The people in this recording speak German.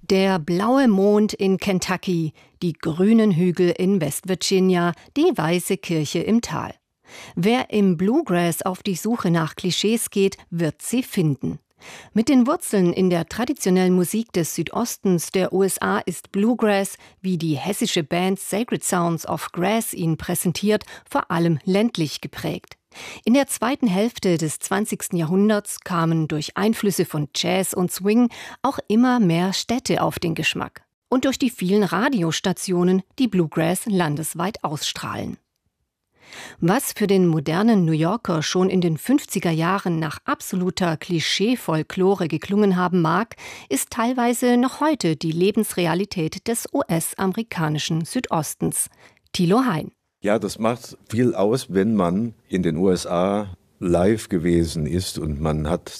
Der blaue Mond in Kentucky, die grünen Hügel in West Virginia, die weiße Kirche im Tal. Wer im Bluegrass auf die Suche nach Klischees geht, wird sie finden. Mit den Wurzeln in der traditionellen Musik des Südostens der USA ist Bluegrass, wie die hessische Band Sacred Sounds of Grass ihn präsentiert, vor allem ländlich geprägt. In der zweiten Hälfte des 20. Jahrhunderts kamen durch Einflüsse von Jazz und Swing auch immer mehr Städte auf den Geschmack. Und durch die vielen Radiostationen, die Bluegrass landesweit ausstrahlen. Was für den modernen New Yorker schon in den 50er Jahren nach absoluter Klischee-Folklore geklungen haben mag, ist teilweise noch heute die Lebensrealität des US-amerikanischen Südostens. Thilo Hein. Ja, das macht viel aus, wenn man in den USA live gewesen ist und man hat